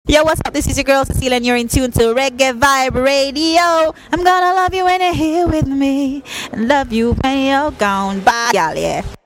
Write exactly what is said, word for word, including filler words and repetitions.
Yo, what's up? This is your girl Cecilia, and you're in tune to Reggae Vibe Radio. I'm gonna love you when you're here with me, and love you when you're gone. Bye, y'all. Yeah.